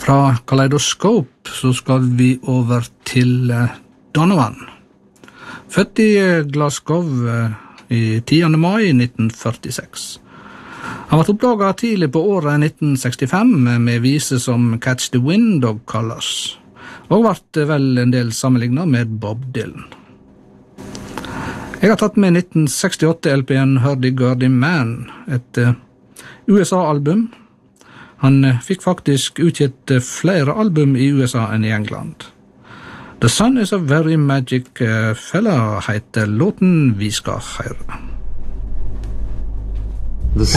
Fra Kaleidoskop så skal vi over til Donovan. Født i Glasgow i 10. mai 1946. Han var oppdaget tidlig på året 1965 med vise som Catch the Wind og Colors, og ble vel en del sammenlignet med Bob Dylan. Jeg har tatt med 1968-LP'en Hurdy-Gurdy Man, et USA-album. Han fikk faktisk utgitt flere album i USA enn i England. The Sun is a very magic fella heter låten vi skal høre.